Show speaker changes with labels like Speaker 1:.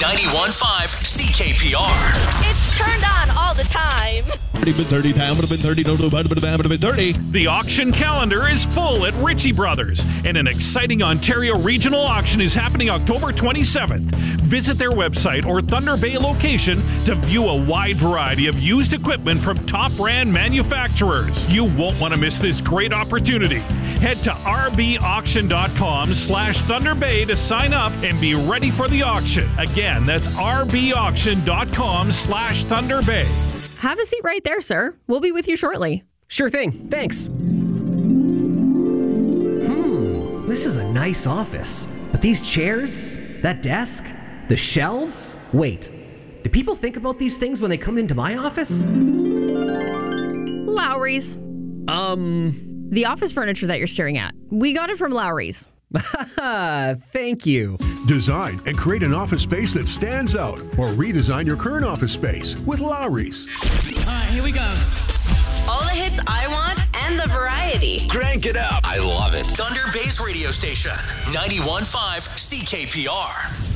Speaker 1: 91.5 CKPR.
Speaker 2: It's turned on all the time.
Speaker 3: 30, time would have been 30, no, would have been 30.
Speaker 4: The auction calendar is full at Ritchie Brothers, and an exciting Ontario regional auction is happening October 27th. Visit their website or Thunder Bay location to view a wide variety of used equipment from top brand manufacturers. You won't want to miss this great opportunity. Head to rbauction.com/Thunder Bay to sign up and be ready for the auction. Again, that's rbauction.com/Thunder Bay.
Speaker 5: Have a seat right there, sir. We'll be with you shortly.
Speaker 6: Sure thing. Thanks. This is a nice office. But these chairs, that desk, the shelves? Wait, do people think about these things when they come into my office?
Speaker 5: Lowry's. The office furniture that you're staring at. We got it from Lowry's.
Speaker 6: Thank you.
Speaker 7: Design and create an office space that stands out, or redesign your current office space with Lowry's.
Speaker 8: All right, here we go.
Speaker 2: All the hits I want and the variety.
Speaker 1: Crank it up. I love it. Thunder Bay's radio station, 91.5 CKPR.